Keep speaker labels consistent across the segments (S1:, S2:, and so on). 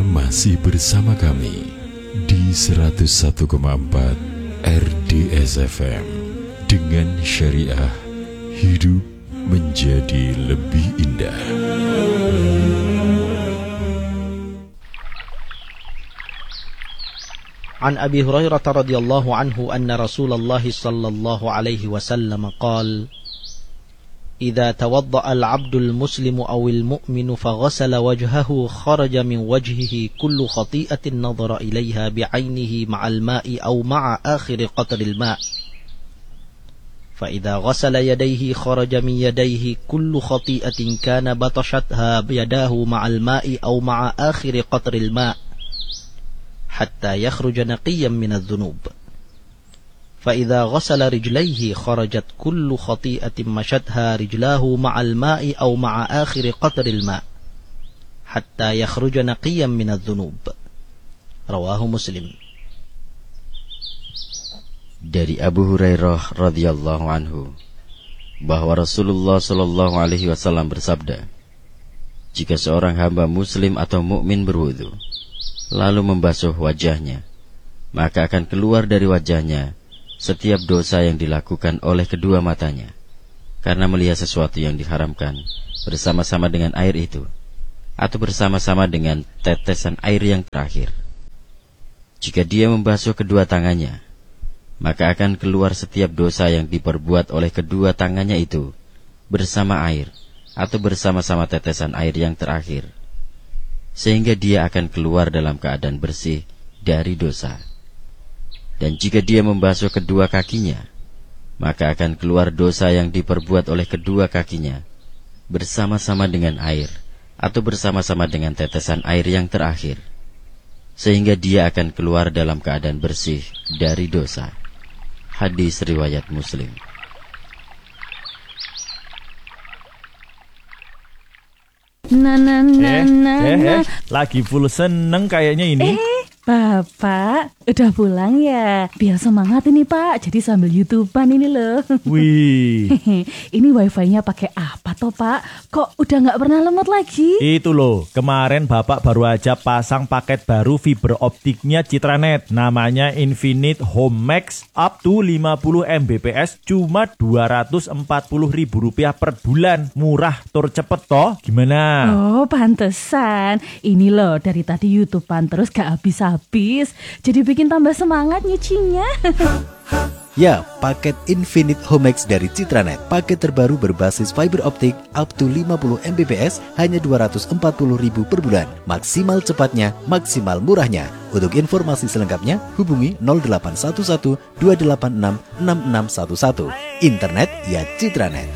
S1: masih bersama kami di 101,4 RDS FM dengan syariah hidup menjadi lebih indah.
S2: عن أبي هريرة رضي الله عنه أن رسول الله صلى الله عليه وسلم قال: إذا توضأ العبد المسلم أو المؤمن فغسل وجهه خرج من وجهه كل خطيئة نظر إليها بعينه مع الماء أو مع آخر قطر الماء، فإذا غسل يديه خرج من يديه كل خطيئة كان بطشتها بيداه مع الماء أو مع آخر قطر الماء حتى يخرج نقيا من الذنوب، فإذا غسل رجليه خرجت كل خطيئة مشتها رجلاه مع الماء أو مع آخر قطر الماء حتى يخرج نقيا من الذنوب. رواه مسلم.
S3: Dari Abu Hurairah radhiyallahu anhu bahwa Rasulullah sallallahu alaihi wasallam bersabda, jika seorang hamba muslim atau mukmin berwudu lalu membasuh wajahnya, maka akan keluar dari wajahnya setiap dosa yang dilakukan oleh kedua matanya karena melihat sesuatu yang diharamkan bersama-sama dengan air itu atau bersama-sama dengan tetesan air yang terakhir. Jika dia membasuh kedua tangannya, maka akan keluar setiap dosa yang diperbuat oleh kedua tangannya itu bersama air atau bersama-sama tetesan air yang terakhir, sehingga dia akan keluar dalam keadaan bersih dari dosa. Dan jika dia membasuh kedua kakinya, maka akan keluar dosa yang diperbuat oleh kedua kakinya bersama-sama dengan air atau bersama-sama dengan tetesan air yang terakhir, sehingga dia akan keluar dalam keadaan bersih dari dosa. Hadis riwayat Muslim.
S4: Lagi full seneng kayaknya ini.
S5: Bapak, udah pulang ya? Biar semangat ini Pak, jadi sambil YouTubean ini loh.
S4: Wih.
S5: Ini wifi-nya pakai apa toh Pak? Kok udah gak pernah lemot lagi?
S4: Itu loh, kemarin Bapak baru aja pasang paket baru fiber optiknya Citranet. Namanya Infinite Home Max up to 50 Mbps, cuma Rp240.000 per bulan. Murah, tur cepet toh, gimana?
S5: Oh pantesan, ini loh dari tadi YouTubean terus gak habis-habis, jadi bikin tambah semangat nyucinya.
S6: Ya, paket Infinite Home Max dari Citranet, paket terbaru berbasis fiber optik up to 50 Mbps hanya Rp240.000 per bulan. Maksimal cepatnya, maksimal murahnya. Untuk informasi selengkapnya hubungi 0811 286 6611. Internet ya Citranet.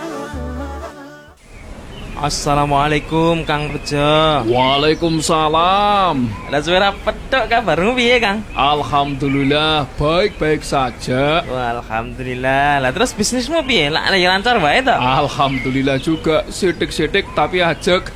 S7: Assalamualaikum Kang Bejo.
S8: Waalaikumsalam.
S7: Lah suara pedok kabarmu piye Kang?
S8: Alhamdulillah baik-baik saja.
S7: Wah, alhamdulillah. Lah terus bisnismu piye? Lah ya lancar wae to?
S8: Alhamdulillah juga, sidik-sidik tapi ajek.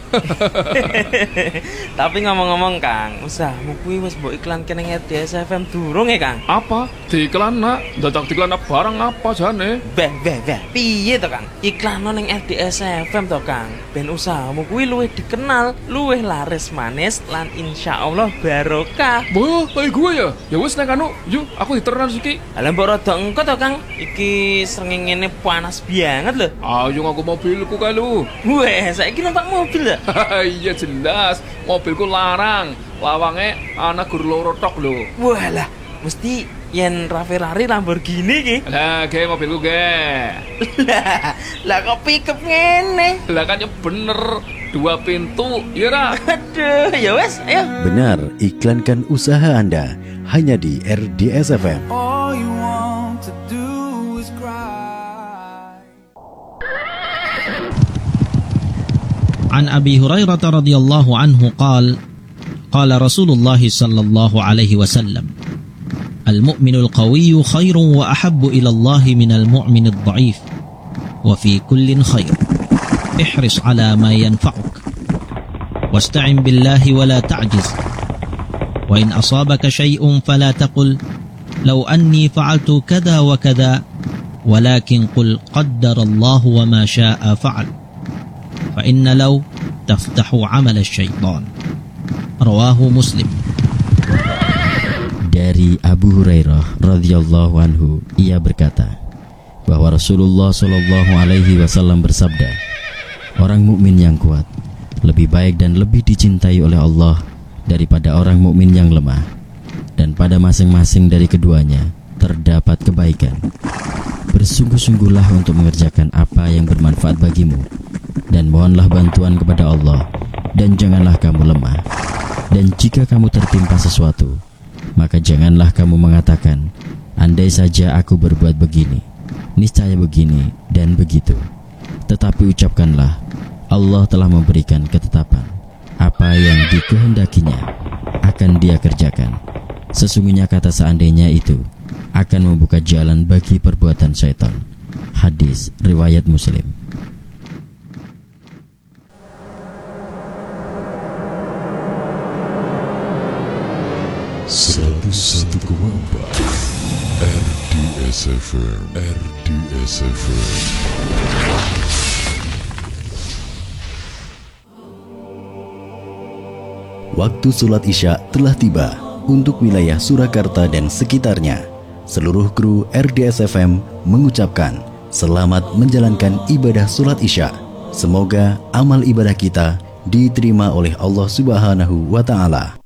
S7: Tapi ngomong-ngomong Kang, usahamu kuwi wis mbok iklan kene RDS FM durung ya Kang?
S8: Apa? Diiklan nak? Dadak diiklan barang apa jane?
S7: Beh. Piye to Kang? Iklan ning RDS FM to Kang. Ben usahamu kuwi luwih dikenal, luwih laris manis lan insyaallah barokah.
S8: Boh, kayak gue ya? Ya wis nek anu, yuk aku diteran iki.
S7: Lah mbok rada engko to Kang. Iki srengenge panas banget lho.
S8: Ayo ngaku mobilku kae lho.
S7: Weh, saiki numpak mobil ya?
S8: Iya jelas, mobilku larang. Lawange ana gur loro tok lho.
S7: Walah, mesti yen Ferrari Lamborghini ki.
S8: Lah, ge mobilku ge.
S7: Lah kok pickup ngene?
S8: Lah kan ya bener, 2 pintu, ya ra?
S7: Aduh, ya wes, ayo.
S6: Benar, iklankan usaha Anda hanya di RDS FM.
S9: All you want to do is cry.
S2: An Abi Hurairah radhiyallahu anhu qala Rasulullah sallallahu alaihi wasallam, Al-mu'minul qawiyyu khairun wa ahabbu ila Allah minal mu'minid dha'if wa fi kullin khair. Ihris ala ma yanfa'uk wasta'in billahi wa la ta'jiz. Wa in asabaka shay'un fala taqul law anni fa'altu kadha wa kadha walakin qul qaddara Allah wa ma sha'a fa'al. Fa inna law taftahu 'amal asy-syaitan. Rawahu Muslim.
S3: Dari Abu Hurairah radhiyallahu anhu, ia berkata bahwa Rasulullah Shallallahu alaihi wasallam bersabda, orang mukmin yang kuat lebih baik dan lebih dicintai oleh Allah daripada orang mukmin yang lemah, dan pada masing-masing dari keduanya terdapat kebaikan. Bersungguh-sungguhlah untuk mengerjakan apa yang bermanfaat bagimu, dan mohonlah bantuan kepada Allah, dan janganlah kamu lemah. Dan jika kamu tertimpa sesuatu, maka janganlah kamu mengatakan, andai saja aku berbuat begini, niscaya begini dan begitu. Tetapi ucapkanlah, Allah telah memberikan ketetapan. Apa yang dikehendakinya akan Dia kerjakan. Sesungguhnya kata seandainya itu akan membuka jalan bagi perbuatan syaitan. Hadis riwayat Muslim.
S1: RDS FM.
S6: Waktu sholat Isya telah tiba untuk wilayah Surakarta dan sekitarnya. Seluruh kru RDS FM mengucapkan selamat menjalankan ibadah sholat Isya. Semoga amal ibadah kita diterima oleh Allah Subhanahu wa Ta'ala.